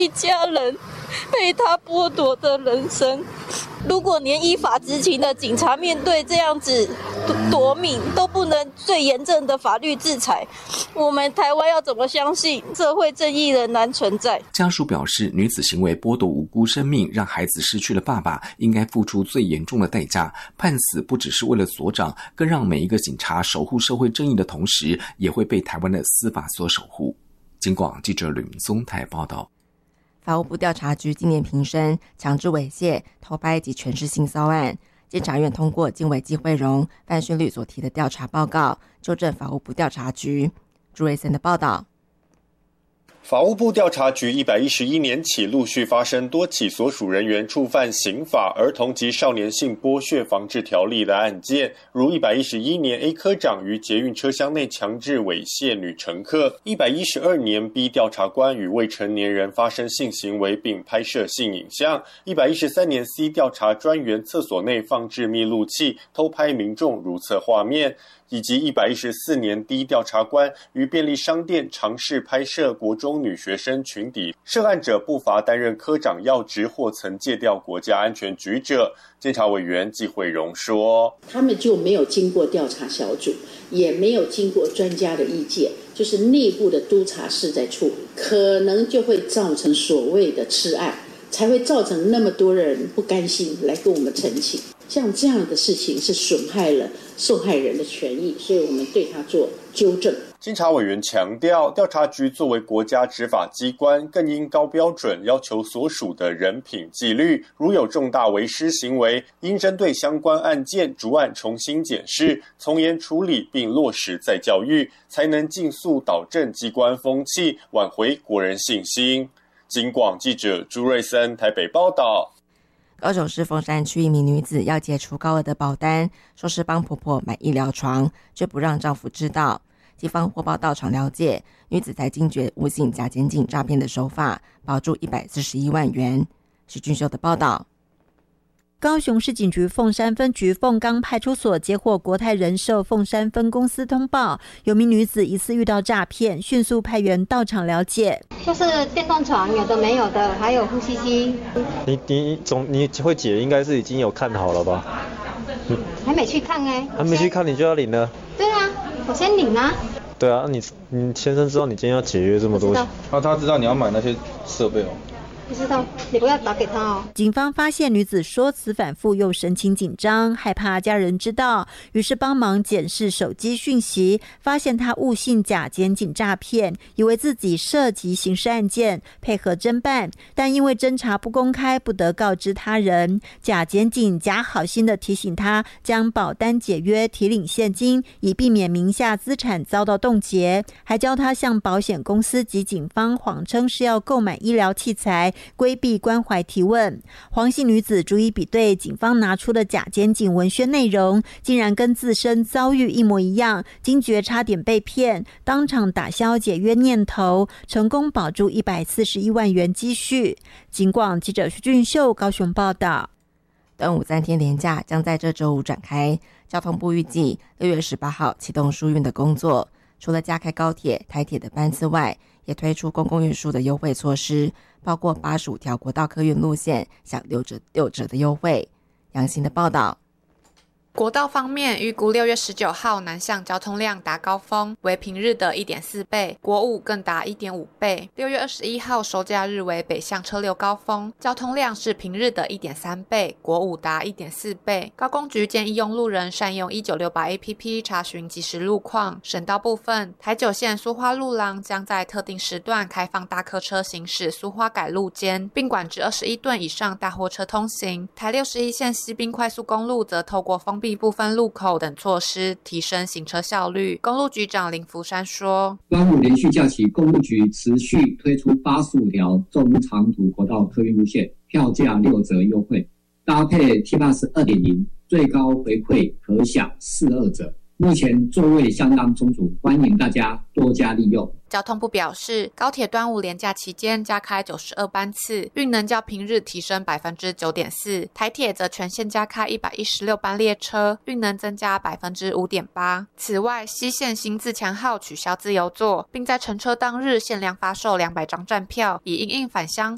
一家人被他剥夺的人生。如果连依法执勤的警察面对这样子夺命都不能最严正的法律制裁，我们台湾要怎么相信社会正义仍然存在？ 家属表示，女子行为剥夺无辜生命，让孩子失去了爸爸，应该付出最严重的代价。判死不只是为了所长，更让每一个警察守护社会正义的同时，也会被台湾的司法所守护。警广记者吕明松台报道。 法务部调查局今年评审强制猥亵、偷拍及权势性骚案，监察院通过经委纪惠荣、范训律所提的调查报告，纠正法务部调查局。朱瑞森的报道。 法务部调查局111年起陆续发生多起所属人员触犯刑法儿童及少年性剥削防治条例的案件，如111年 A 科长于捷运车厢内强制猥亵女乘客，112年 B 调查官与未成年人发生性行为并拍摄性影像，113年 C 调查专员厕所内放置密录器偷拍民众如厕画面，以及114年 D 调查官于便利商店尝试拍摄国中女学生裙底，涉案者不乏担任科长要职或曾借调国家安全局者。监察委员纪惠荣说， 他们就没有经过调查小组，也没有经过专家的意见，就是内部的督察室在处理，可能就会造成所谓的痴案，才会造成那么多人不甘心来跟我们陈情。像这样的事情是损害了受害人的权益，所以我们对他做纠正。 监察委员强调，调查局作为国家执法机关，更应高标准要求所属的人品纪律，如有重大违失行为，应针对相关案件逐案重新检视，从严处理并落实再教育，才能尽速导正机关风气，挽回国人信心。警广记者朱瑞森台北报道。 高雄市凤山区一名女子要解除高额的保单，说是帮婆婆买医疗床，却不让丈夫知道。警方获报到场了解，女子才惊觉无形假检警诈骗的手法，保住141万元。许俊秀的报道。 高雄市警局凤山分局凤冈派出所接获国泰人寿凤山分公司通报，有名女子疑似遇到诈骗，迅速派员到场了解。 就是电动床有的没有的，还有呼吸机。 你会解，应该是已经有看好了吧？ 还没去看哎。 还没去看你就要领了？ 对啊，我先领啊。 对啊，你先生知道你今天要解约这么多钱？ 他知道你要买那些设备哦。 不知道，你不要打给他哦。 警方发现女子说辞反复，又神情紧张，害怕家人知道，于是帮忙检视手机讯息，发现她误信假检警诈骗，以为自己涉及刑事案件，配合侦办，但因为侦查不公开，不得告知他人。假检警假好心的提醒他将保单解约，提领现金，以避免名下资产遭到冻结，还教他向保险公司及警方谎称是要购买医疗器材，规避关怀提问。黄姓女子逐一比对警方拿出的假检警文宣内容，竟然跟自身遭遇一模一样，惊觉差点被骗，当场打消解约念头，成功保住141万元积蓄。警广记者徐俊秀高雄报道。 端午3天连假将在这周五展开，交通部预计6月18号启动疏运的工作，除了加开高铁、台铁的班次外，也推出公共运输的优惠措施，包括85条国道客运路线享6折的优惠。杨欣的报道。 国道方面，预估6月19号南向交通量达高峰，为平日的 1.4 倍，国五更达 1.5 倍。6月21号收假日为北向车流高峰，交通量是平日的 1.3 倍，国五达 1.4 倍。高公局建议用路人善用1968 APP 查询即时路况。省道部分，台9线苏花路廊将在特定时段开放大客车行驶苏花改路间，并管制21吨以上大货车通行。台61线西滨快速公路则透过封闭部分路口等措施提升行车效率。公路局长林福山说， 端午连续假期，公路局持续推出85条中长途国道客运路线，票价6折优惠，搭配 T-Bus 2.0， 最高回馈可享42折。目前座位相当充足，欢迎大家多加利用。 交通部表示，高铁端午连假期间加开92班次，运能较平日提升 9.4%， 台铁则全线加开116班列车，运能增加 5.8%。 此外，西线新自强号取消自由座，并在乘车当日限量发售200张站票，以因应返乡